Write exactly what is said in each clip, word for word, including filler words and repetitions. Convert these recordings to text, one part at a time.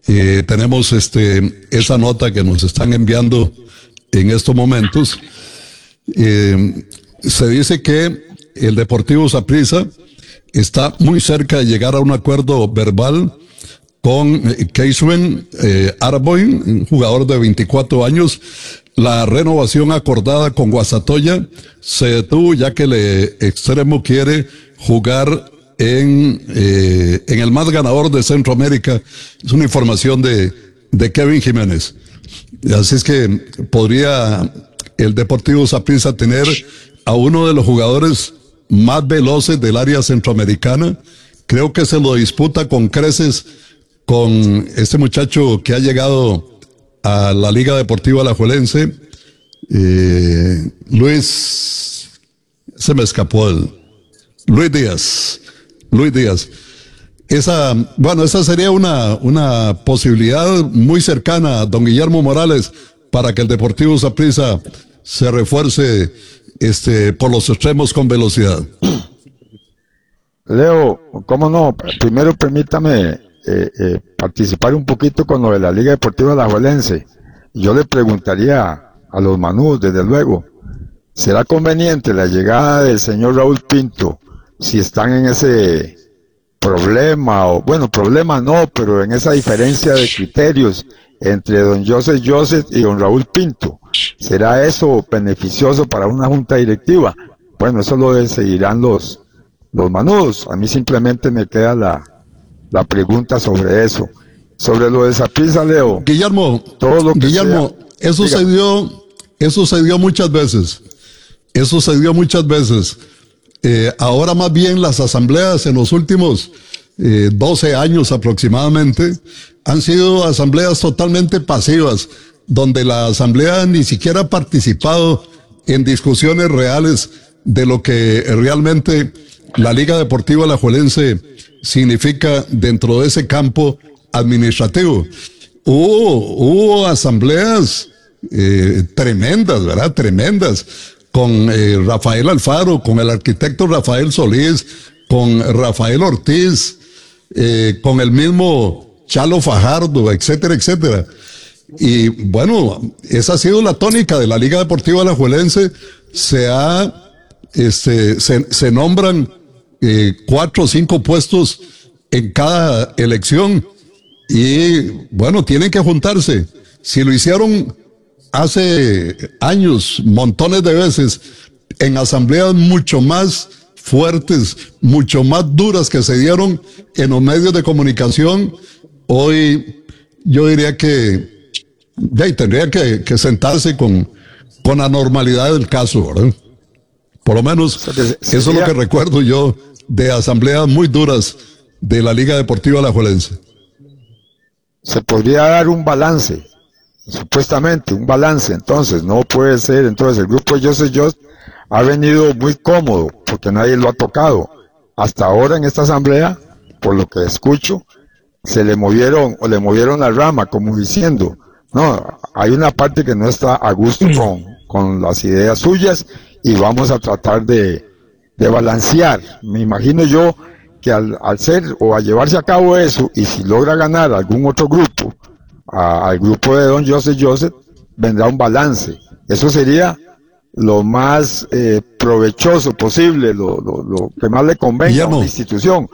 Eh, tenemos este, esa nota que nos están enviando en estos momentos. Eh, se dice que el Deportivo Saprissa está muy cerca de llegar a un acuerdo verbal con Keiswen eh, Araboin, un jugador de veinticuatro años. La renovación acordada con Guastatoya se detuvo ya que el extremo quiere jugar en, eh, en el más ganador de Centroamérica. Es una información de, de Kevin Jiménez. Así es que podría el Deportivo Saprissa tener a uno de los jugadores más veloces del área centroamericana. Creo que se lo disputa con creces con este muchacho que ha llegado a la Liga Deportiva Alajuelense, eh, Luis, se me escapó el, Luis Díaz, Luis Díaz. Esa, bueno, esa sería una, una posibilidad muy cercana a don Guillermo Morales para que el Deportivo Saprissa se refuerce este, por los extremos con velocidad. Leo, ¿cómo no? Primero permítame eh, eh, participar un poquito con lo de la Liga Deportiva Alajuelense. Yo le preguntaría a los manús, desde luego, ¿será conveniente la llegada del señor Raúl Pinto si están en ese problema, o bueno, problema no, pero en esa diferencia de criterios entre don Joseph Joseph y don Raúl Pinto? ¿Será eso beneficioso para una junta directiva? Bueno, eso lo decidirán los, los manudos. A mí simplemente me queda la, la pregunta sobre eso. Sobre lo de Saprissa, Leo. Guillermo, todo lo que Guillermo, sea, eso diga. se dio, eso se dio muchas veces. Eso se dio muchas veces. Eh, ahora más bien las asambleas en los últimos eh, doce años aproximadamente han sido asambleas totalmente pasivas, donde la asamblea ni siquiera ha participado en discusiones reales de lo que realmente la Liga Deportiva Alajuelense significa dentro de ese campo administrativo. Hubo, hubo asambleas eh, tremendas, ¿verdad? Tremendas, con eh, Rafael Alfaro, con el arquitecto Rafael Solís, con Rafael Ortiz, eh, con el mismo Chalo Fajardo, etcétera, etcétera. Y bueno, esa ha sido la tónica de la Liga Deportiva Alajuelense. Se ha, este, se, se nombran eh, cuatro o cinco puestos en cada elección y bueno, tienen que juntarse. Si lo hicieron hace años, montones de veces, en asambleas mucho más fuertes, mucho más duras que se dieron en los medios de comunicación, hoy yo diría que ya, tendría que, que sentarse con, con la normalidad del caso, ¿verdad? Por lo menos eso es lo que recuerdo yo de asambleas muy duras de la Liga Deportiva Alajuelense. Se podría dar un balance, supuestamente un balance. Entonces no puede ser. Entonces el grupo Yo Soy Yo ha venido muy cómodo porque nadie lo ha tocado hasta ahora en esta asamblea. Por lo que escucho, se le movieron o le movieron la rama, como diciendo, no, hay una parte que no está a gusto con, con las ideas suyas y vamos a tratar de, de balancear. Me imagino yo que al, al ser o a llevarse a cabo eso, y si logra ganar algún otro grupo, a, al grupo de don Joseph Joseph, vendrá un balance. Eso sería lo más eh, provechoso posible, lo, lo, lo que más le convenga Guillermo, a una institución.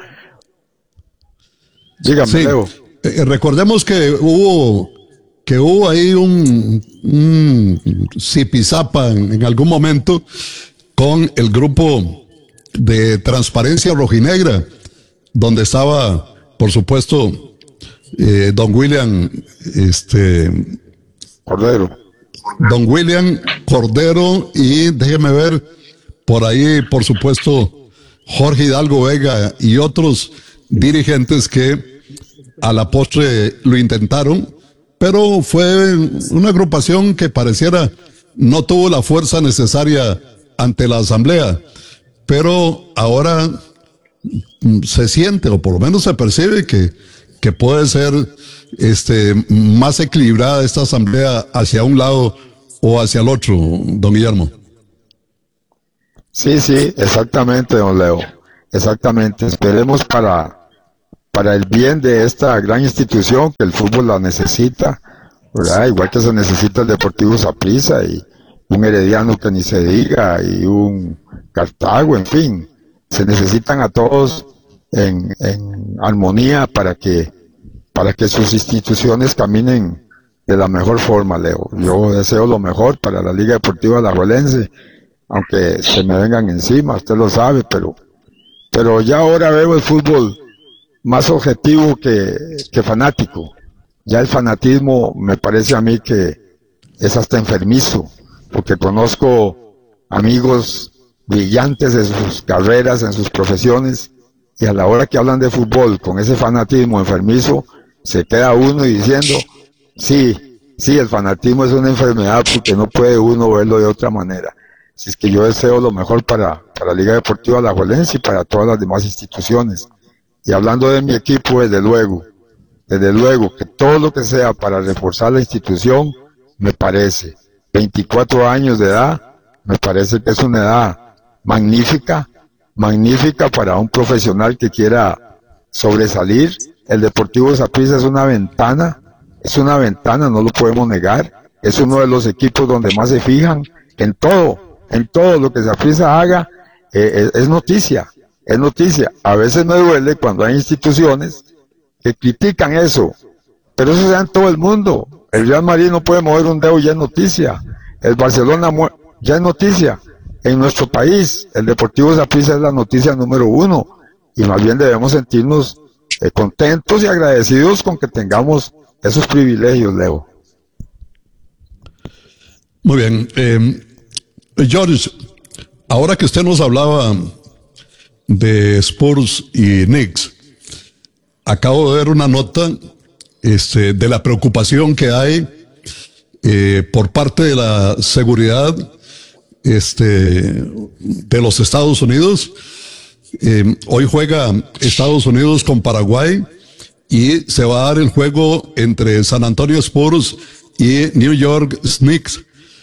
Dígame, sí, Leo. Eh, recordemos que hubo que hubo ahí un, un zipizapa en, en algún momento con el grupo de Transparencia Rojinegra, donde estaba, por supuesto, eh, don William, este, Cordero. don William Cordero y déjeme ver, por ahí, por supuesto, Jorge Hidalgo Vega y otros dirigentes que a la postre lo intentaron, pero fue una agrupación que pareciera no tuvo la fuerza necesaria ante la asamblea, pero ahora se siente, o por lo menos se percibe que, que puede ser este, más equilibrada esta asamblea hacia un lado o hacia el otro, don Guillermo. Sí, sí, exactamente, don Leo. Exactamente. Esperemos para para el bien de esta gran institución que el fútbol la necesita, ¿verdad? Igual que se necesita el Deportivo Saprissa y un Herediano que ni se diga y un Cartago, en fin, se necesitan a todos en, en armonía para que para que sus instituciones caminen de la mejor forma, Leo. Yo deseo lo mejor para la Liga Deportiva Alajuelense, aunque se me vengan encima, usted lo sabe, pero pero ya ahora veo el fútbol más objetivo que, que fanático. Ya el fanatismo me parece a mí que es hasta enfermizo, porque conozco amigos brillantes en sus carreras, en sus profesiones, y a la hora que hablan de fútbol con ese fanatismo enfermizo, se queda uno diciendo, sí, sí, el fanatismo es una enfermedad porque no puede uno verlo de otra manera. Si es que yo deseo lo mejor para, para la Liga Deportiva Alajuelense y para todas las demás instituciones. Y hablando de mi equipo, desde luego, desde luego que todo lo que sea para reforzar la institución, me parece. veinticuatro años de edad, me parece que es una edad magnífica, magnífica para un profesional que quiera sobresalir. El Deportivo Saprissa es una ventana, es una ventana, no lo podemos negar. Es uno de los equipos donde más se fijan en todo, en todo lo que Saprissa haga, eh, es, es noticia, es noticia. A veces me duele cuando hay instituciones que critican eso, pero eso se da en todo el mundo. El Real Madrid no puede mover un dedo, ya es noticia. El Barcelona ya es noticia. En nuestro país, el Deportivo Saprissa es la noticia número uno, y más bien debemos sentirnos eh, contentos y agradecidos con que tengamos esos privilegios, Leo. Muy bien. Eh, George, ahora que usted nos hablaba de Spurs y Knicks, acabo de ver una nota este, de la preocupación que hay eh, por parte de la seguridad este, de los Estados Unidos. Eh, hoy juega Estados Unidos con Paraguay y se va a dar el juego entre San Antonio Spurs y New York Knicks.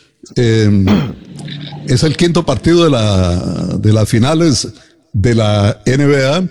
Eh, es el quinto partido de la de las finales de la N B A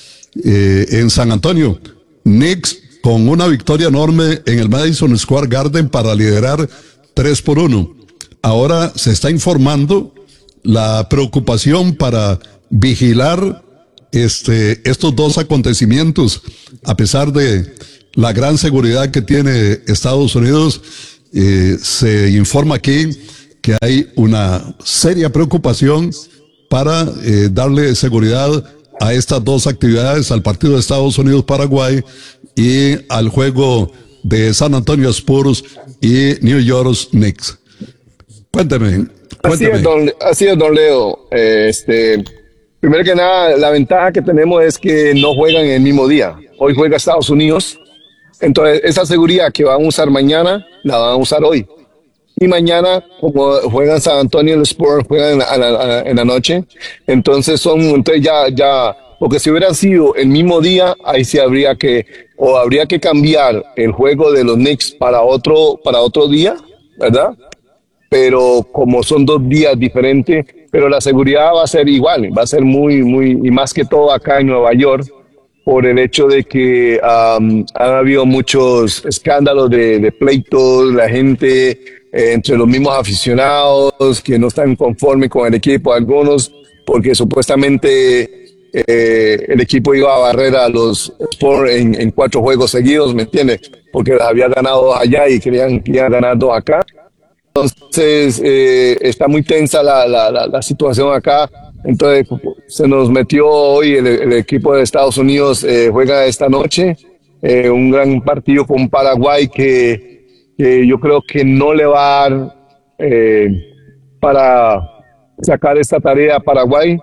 eh, en San Antonio. Knicks con una victoria enorme en el Madison Square Garden para liderar tres por uno. Ahora se está informando la preocupación para vigilar este estos dos acontecimientos, a pesar de la gran seguridad que tiene Estados Unidos. Eh, se informa aquí que hay una seria preocupación para eh, darle seguridad a estas dos actividades, al partido de Estados Unidos-Paraguay y al juego de San Antonio Spurs y New York Knicks. Cuénteme, cuénteme. Así es, don, así es, don Leo. Eh, este, primero que nada, la ventaja que tenemos es que no juegan el mismo día. Hoy juega Estados Unidos. Entonces, esa seguridad que van a usar mañana, la van a usar hoy. Y mañana, como juegan San Antonio y el Spurs, juegan en la, en la, en la noche. Entonces, son, entonces ya, ya, porque si hubiera sido el mismo día, ahí sí habría que, o habría que cambiar el juego de los Knicks para otro, para otro día, ¿verdad? Pero como son dos días diferentes, pero la seguridad va a ser igual, va a ser muy, muy, y más que todo acá en Nueva York, por el hecho de que um, han habido muchos escándalos de, de pleitos, la gente eh, entre los mismos aficionados que no están conformes con el equipo, algunos porque supuestamente eh, el equipo iba a barrer a los Spurs en, en cuatro juegos seguidos, ¿me entiendes? Porque las había ganado dos allá y querían, querían ganar dos acá. Entonces eh, está muy tensa la, la, la, la situación acá. Entonces se nos metió hoy el, el equipo de Estados Unidos, eh, juega esta noche eh, un gran partido con Paraguay que, que yo creo que no le va a dar eh, para sacar esta tarea a Paraguay,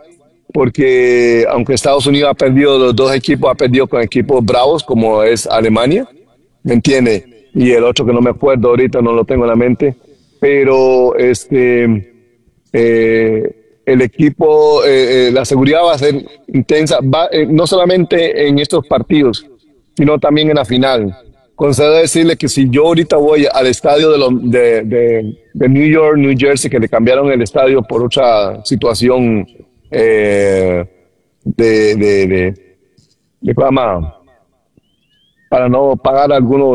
porque aunque Estados Unidos ha perdido, los dos equipos ha perdido con equipos bravos como es Alemania, ¿me entiende? Y el otro que no me acuerdo ahorita, no lo tengo en la mente, pero este... Eh, el equipo, eh, eh, la seguridad va a ser intensa, va, eh, no solamente en estos partidos, sino también en la final. Concedo decirle que si yo ahorita voy al estadio de, lo, de, de, de New York, New Jersey, que le cambiaron el estadio por otra situación eh, de, de, de, de, de, para no pagar algunos